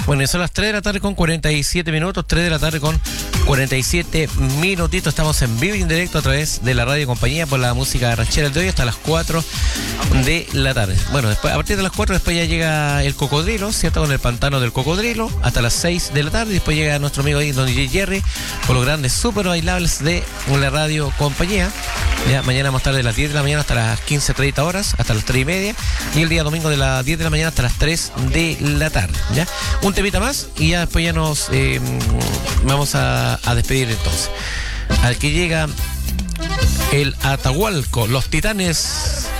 Bueno, son las 3 de la tarde con 47 minutos, 3 de la tarde con 47 minutitos. Estamos en vivo y en directo a través de la radio compañía por la música ranchera de hoy hasta las 4 de la tarde. Bueno, después, a partir de las 4 después ya llega el cocodrilo, ¿cierto? Con el pantano del cocodrilo hasta las 6 de la tarde. Después llega nuestro amigo ahí, Don DJ Jerry, con los grandes super bailables de la radio compañía. Ya mañana vamos a estar de las 10 de la mañana hasta las 15:30 horas, hasta las 3 y media. Y el día domingo de las 10 de la mañana hasta las 3 de la tarde. ¿Ya? Un temita más y ya después ya nos vamos a despedir entonces. Al que llega el Atahualco, los Titanes